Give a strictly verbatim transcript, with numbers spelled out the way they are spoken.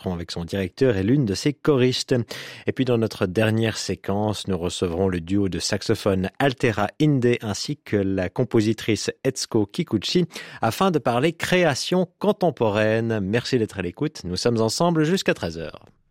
l'enregistrement avec son directeur et l'une de ses choristes. Et puis dans notre dernière séquence, nous recevrons le duo de saxophone Altera Inde ainsi que la compositrice Etsuko Kikuchi afin de parler création contemporaine. Merci d'être à l'écoute. Nous sommes ensemble jusqu'à treize heures.